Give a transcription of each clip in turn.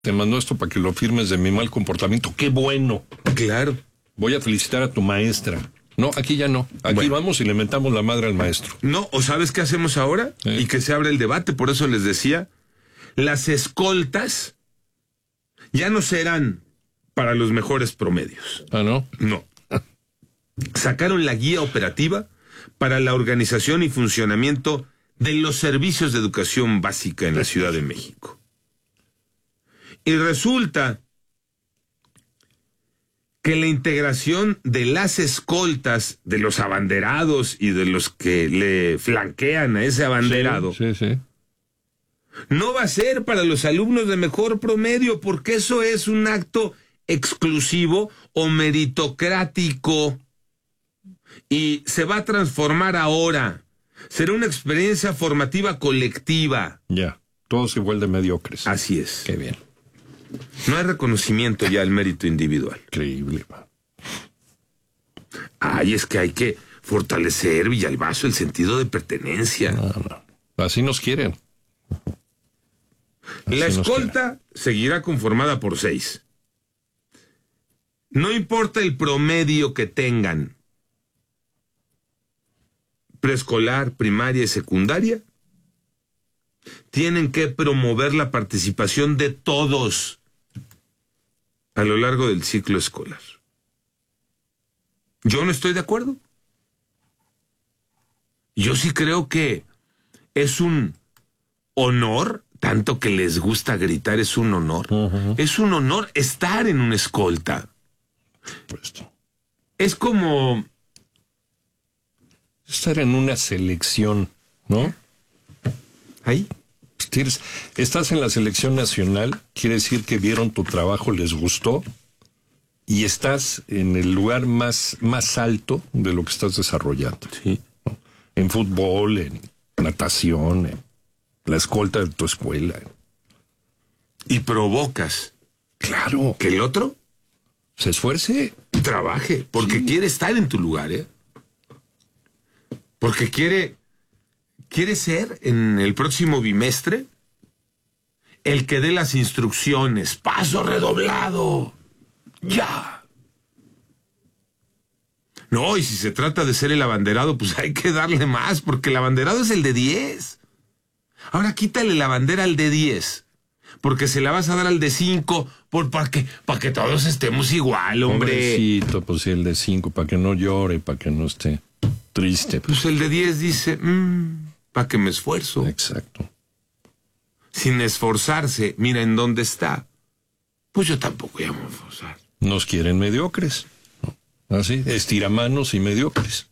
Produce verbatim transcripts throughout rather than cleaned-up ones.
te mandó esto para que lo firmes de mi mal comportamiento. ¡Qué bueno! Claro. Voy a felicitar a tu maestra. No, aquí ya no. Aquí bueno. Vamos y le mentamos la madre al maestro. No, ¿o sabes qué hacemos ahora? ¿Eh? Y que se abre el debate, por eso les decía, las escoltas ya no serán para los mejores promedios. ¿Ah, no? No. Sacaron la guía operativa para la organización y funcionamiento de los servicios de educación básica en la Ciudad de México. Y resulta que la integración de las escoltas, de los abanderados y de los que le flanquean a ese abanderado, sí, sí, sí. no va a ser para los alumnos de mejor promedio, porque eso es un acto exclusivo o meritocrático. Y se va a transformar ahora. Será una experiencia formativa colectiva. Ya, todos igual de mediocres. Así es. Qué bien. No hay reconocimiento ya al mérito individual. Increíble. Ay, es que hay que fortalecer, Villalbazo, el sentido de pertenencia. No, no. Así nos quieren. Así La escolta quieren. Seguirá conformada por seis. No importa el promedio que tengan, preescolar, primaria y secundaria, tienen que promover la participación de todos a lo largo del ciclo escolar. Yo no estoy de acuerdo. Yo sí creo que es un honor, tanto que les gusta gritar, es un honor. Uh-huh. Es un honor estar en una escolta. Pues, es como estar en una selección, ¿no? Ahí. Estás en la selección nacional, quiere decir que vieron tu trabajo, les gustó, y estás en el lugar más, más alto de lo que estás desarrollando. Sí. ¿No? En fútbol, en natación, en la escolta de tu escuela. Y provocas. Claro. Que el otro se esfuerce. Trabaje, porque sí. Quiere estar en tu lugar, ¿eh? Porque quiere... ¿Quiere ser en el próximo bimestre el que dé las instrucciones? Paso redoblado. Ya. No, y si se trata de ser el abanderado, pues hay que darle más, porque el abanderado es el de diez. Ahora quítale la bandera al de diez, porque se la vas a dar al de cinco, por, para que, para que todos estemos igual, hombre. Pobrecito, pues sí, el de cinco, para que no llore, para que no esté triste. Pues, pues el de diez dice... Mmm, para que me esfuerzo. Exacto. Sin esforzarse, mira en dónde está. Pues yo tampoco voy a esforzar. Nos quieren mediocres. Así, estiramanos y mediocres.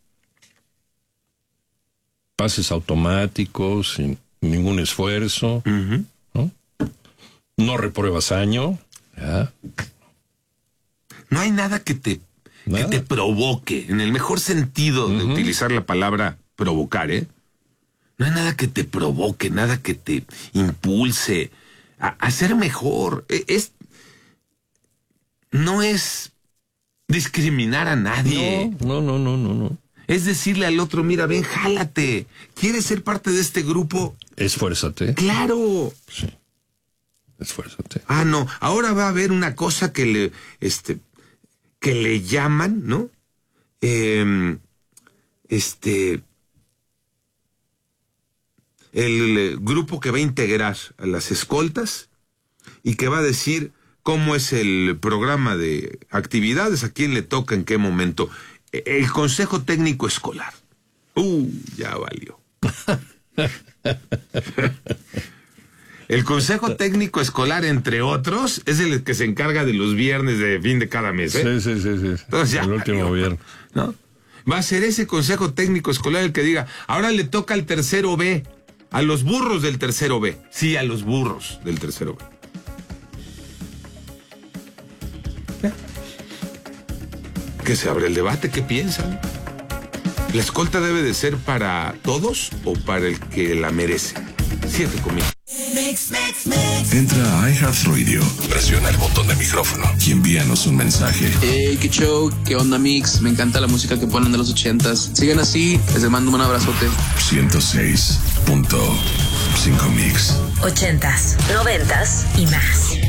Pases automáticos, sin ningún esfuerzo. Uh-huh. ¿No? No repruebas año. ¿Ya? No hay nada que te, nada. que te provoque, en el mejor sentido de uh-huh. utilizar la palabra provocar, ¿eh? No hay nada que te provoque, nada que te impulse a, a ser mejor. Es, no es discriminar a nadie. No, no, no, no, no. Es decirle al otro, mira, ven, jálate. ¿Quieres ser parte de este grupo? Esfuérzate. ¡Claro! Sí. Esfuérzate. Ah, no. Ahora va a haber una cosa que le, este, que le llaman, ¿no? Eh, este... el grupo que va a integrar a las escoltas y que va a decir cómo es el programa de actividades, a quién le toca, en qué momento. El Consejo Técnico Escolar. Uh, ya valió. El Consejo Técnico Escolar, entre otros, es el que se encarga de los viernes de fin de cada mes, ¿eh? Sí, sí, sí, sí. Entonces ya el último valió, viernes. ¿no? Va a ser ese Consejo Técnico Escolar el que diga, ahora le toca al tercero B. A los burros del tercero B. Sí, a los burros del tercero B. ¿Ya? Que se abre el debate, ¿qué piensan? ¿La escolta debe de ser para todos o para el que la merece? Siete conmigo. Mix, mix, mix. Entra a iHeartRadio, presiona el botón de micrófono y envíanos un mensaje. Hey, qué show, qué onda, Mix. Me encanta la música que ponen de los ochentas. Sigan así, les mando un abrazote. ciento seis punto cinco Mix. Ochentas, noventas y más.